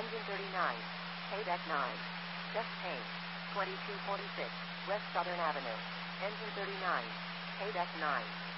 Engine 39. Paydeck 9. Chest pain. 2246 West Southern Avenue. Engine 39. Paydeck 9.